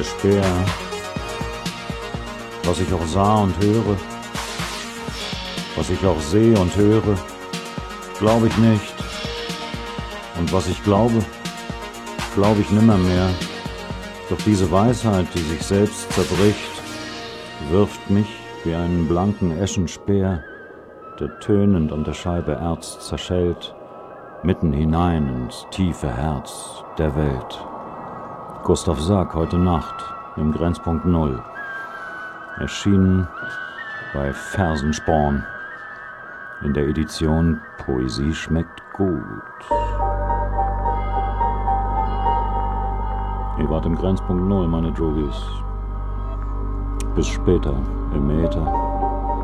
der Speer, was ich auch sah und höre, was ich auch sehe und höre, glaub ich nicht. Und was ich glaube, glaub ich nimmermehr. Doch diese Weisheit, die sich selbst zerbricht, wirft mich wie einen blanken Eschenspeer, der tönend an der Scheibe Erz zerschellt, mitten hinein ins tiefe Herz der Welt. Gustav Sack, heute Nacht im Grenzpunkt Null. Erschienen bei Fersensporn in der Edition Poesie schmeckt gut. Ihr wart im Grenzpunkt Null, meine Drogis. Bis später im Äther.